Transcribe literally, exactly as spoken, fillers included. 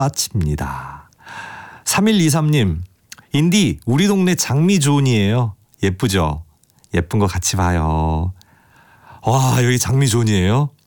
마칩니다. 삼일이삼님, 인디 우리 동네 장미존이에요. 예쁘죠? 예쁜 거 같이 봐요. 와, 여기 장미존이에요?